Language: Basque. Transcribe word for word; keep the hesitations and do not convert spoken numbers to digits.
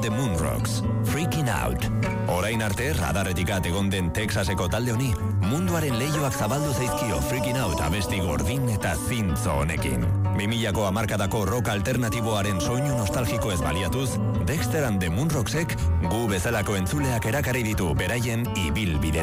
the Moonrocks, Freaking Out. Orain arte, radarretik at egon den Texaseko talde honi, munduaren leioak zabaldu zaizkio Freaking Out abesti gordin eta zintzo honekin. Bimilako hamarkadako rock alternatiboaren soinu nostalgiko ez baliatuz, Dexter and the Moonrocksek gu bezalako entzuleak erakarri ditu beraien ibilbidera.